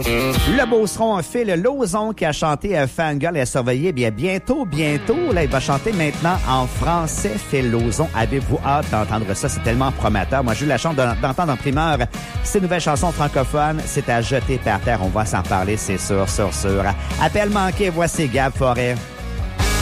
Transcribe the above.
Le Beauceron, Phil Lauzon qui a chanté Fangirl et surveillé bientôt, là, il va chanter maintenant en français. Phil Lauzon, avez-vous hâte d'entendre ça? C'est tellement prometteur. Moi, j'ai eu la chance d'entendre en primeur ces nouvelles chansons francophones. C'est à jeter par terre. On va s'en parler, c'est sûr. Appel manqué, voici Gab Forêt.